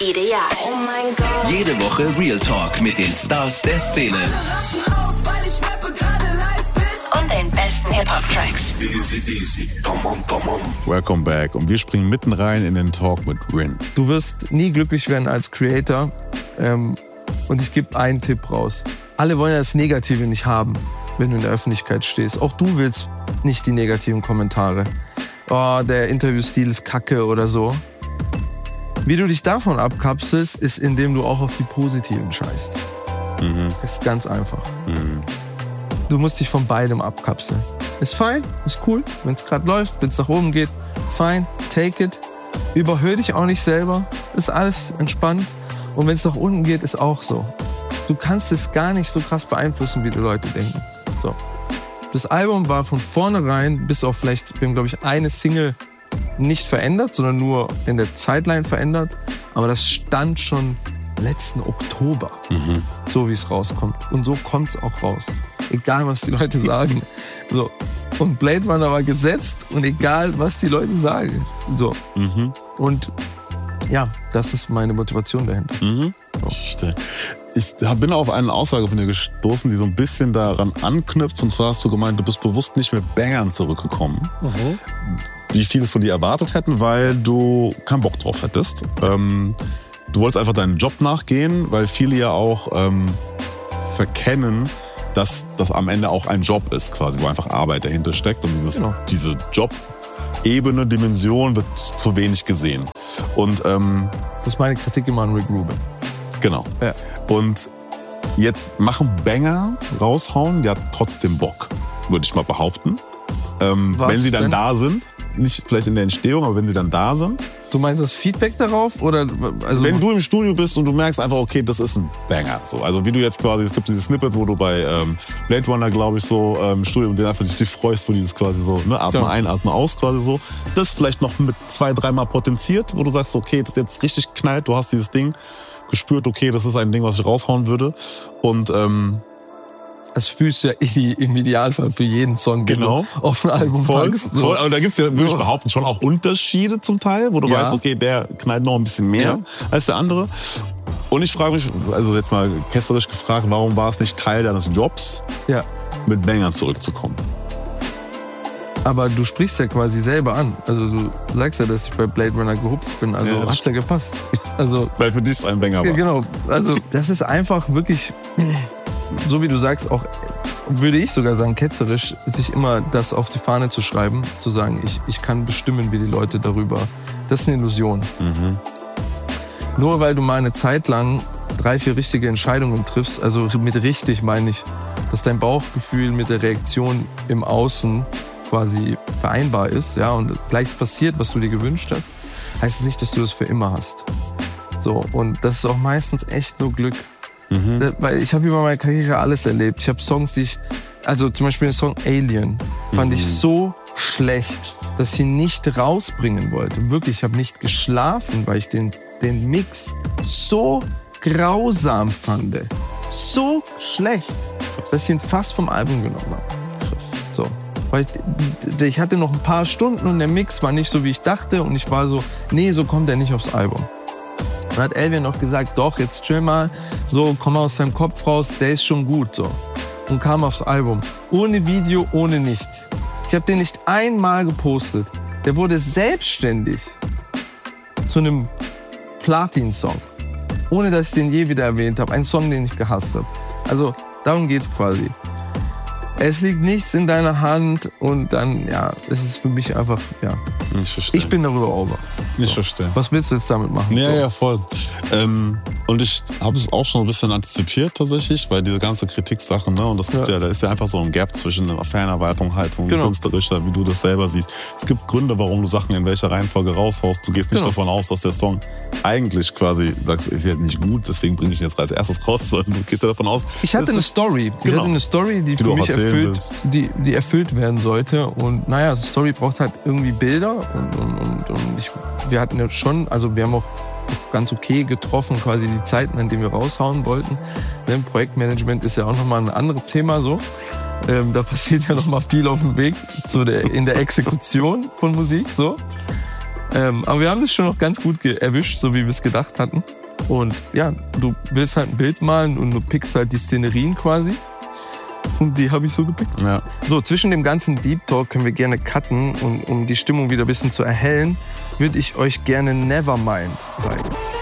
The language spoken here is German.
Ideal. Oh mein Gott. Jede Woche Real Talk mit den Stars der Szene. Und den besten Hip-Hop-Tracks. Welcome back. Und wir springen mitten rein in den Talk mit Rin. Du wirst nie glücklich werden als Creator. Und ich gebe einen Tipp raus. Alle wollen ja das Negative nicht haben, wenn du in der Öffentlichkeit stehst. Auch du willst nicht die negativen Kommentare. Oh, der Interviewstil ist kacke oder so. Wie du dich davon abkapselst, ist, indem du auch auf die positiven scheißt. Das ist ganz einfach. Du musst dich von beidem abkapseln. Ist fein, ist cool, wenn es gerade läuft, wenn es nach oben geht, fein, take it. Überhör dich auch nicht selber, ist alles entspannt. Und wenn es nach unten geht, ist auch so. Du kannst es gar nicht so krass beeinflussen, wie die Leute denken. So. Das Album war von vornherein, bis auf vielleicht, wir haben glaube ich eine Single nicht verändert, sondern nur in der Zeitline verändert. Aber das stand schon letzten Oktober, so wie es rauskommt. Und so kommt es auch raus. Egal, was die Leute sagen. So. Und Blade Runner war gesetzt und egal, was die Leute sagen. So. Und ja, das ist meine Motivation dahinter. So. Ich bin auf eine Aussage von dir gestoßen, die so ein bisschen daran anknüpft. Und zwar hast du gemeint, du bist bewusst nicht mit Bangern zurückgekommen. Wie viele es von dir erwartet hätten, weil du keinen Bock drauf hättest. Du wolltest einfach deinen Job nachgehen, weil viele ja auch verkennen, dass das am Ende auch ein Job ist, quasi, wo einfach Arbeit dahinter steckt. Und diese Job-Ebene, Dimension wird zu wenig gesehen. Und das ist meine Kritik immer an Rick Rubin. Genau. Ja. Und jetzt machen Banger raushauen ja trotzdem Bock, würde ich mal behaupten. Wenn sie dann da sind. Nicht vielleicht in der Entstehung, aber wenn sie dann da sind. Du meinst das Feedback darauf? Oder, also wenn du im Studio bist und du merkst einfach, okay, das ist ein Banger. So, also wie du jetzt quasi, es gibt dieses Snippet, wo du bei Blade Runner, glaube ich, so im Studio und dir einfach dich freust, wo dieses quasi so, ne, atme ein, atme aus quasi so. Das vielleicht noch mit 2-3 Mal potenziert, wo du sagst, okay, das ist jetzt richtig knallt, du hast dieses Ding gespürt, okay, das ist ein Ding, was ich raushauen würde. Und das fühlst du ja im Idealfall für jeden Song, den du auf ein Album packst. So. Voll. Und da gibt es ja, würde ich behaupten, schon auch Unterschiede zum Teil, wo du weißt, okay, der knallt noch ein bisschen mehr als der andere. Und ich frage mich, also jetzt mal ketzerisch gefragt, warum war es nicht Teil deines Jobs, mit Bangern zurückzukommen? Aber du sprichst ja quasi selber an. Also du sagst ja, dass ich bei Blade Runner gehupft bin. Also hat's ja gepasst. Also, weil für dich es ein Banger war. Ja, genau. Also das ist einfach wirklich, so wie du sagst, auch, würde ich sogar sagen, ketzerisch, sich immer das auf die Fahne zu schreiben, zu sagen, ich kann bestimmen, wie die Leute darüber. Das ist eine Illusion. Nur weil du mal eine Zeit lang 3-4 richtige Entscheidungen triffst, also mit richtig meine ich, dass dein Bauchgefühl mit der Reaktion im Außen quasi vereinbar ist, ja, und gleich passiert, was du dir gewünscht hast, heißt es nicht, dass du das für immer hast. So, und das ist auch meistens echt nur Glück. Weil ich habe über meine Karriere alles erlebt. Ich habe Songs, also zum Beispiel den Song Alien, fand ich so schlecht, dass ich ihn nicht rausbringen wollte. Wirklich, ich habe nicht geschlafen, weil ich den Mix so grausam fand. So schlecht, dass ich ihn fast vom Album genommen habe. So. Weil ich hatte noch ein paar Stunden und der Mix war nicht so, wie ich dachte. Und ich war so, nee, so kommt er nicht aufs Album. Dann hat Elvian noch gesagt, doch, jetzt chill mal, so, komm mal aus deinem Kopf raus, der ist schon gut, so. Und kam aufs Album. Ohne Video, ohne nichts. Ich habe den nicht einmal gepostet. Der wurde selbstständig zu einem Platin-Song. Ohne, dass ich den je wieder erwähnt habe. Ein Song, den ich gehasst habe. Also, darum geht's quasi. Es liegt nichts in deiner Hand und dann, es ist für mich einfach, Ich verstehe. Ich bin darüber over. Ich verstehe. Was willst du jetzt damit machen? Ja, voll. Und ich habe es auch schon ein bisschen antizipiert tatsächlich, weil diese ganze Kritiksache, ne, und das gibt da ist ja einfach so ein Gap zwischen der Fanerwartung, Haltung, künstlerischer, wie du das selber siehst. Es gibt Gründe, warum du Sachen in welcher Reihenfolge raushaust. Du gehst nicht davon aus, dass der Song eigentlich quasi, sagst, ist ja nicht gut, deswegen bringe ich ihn jetzt als erstes raus, sondern du gehst davon aus. Ich hatte eine Story. Ich hatte eine Story, die für mich die erfüllt werden sollte. Und naja, so Story braucht halt irgendwie Bilder. Und wir hatten ja schon, also wir haben auch ganz okay getroffen, quasi die Zeiten, an denen wir raushauen wollten. Projektmanagement ist ja auch nochmal ein anderes Thema so. Da passiert ja nochmal viel auf dem Weg in der Exekution von Musik. So. Aber wir haben das schon noch ganz gut erwischt, so wie wir es gedacht hatten. Und ja, du willst halt ein Bild malen und du pickst halt die Szenerien quasi. Und die habe ich so gepickt. Ja. So, zwischen dem ganzen Deep Talk können wir gerne cutten. Und um die Stimmung wieder ein bisschen zu erhellen, würde ich euch gerne Nevermind zeigen.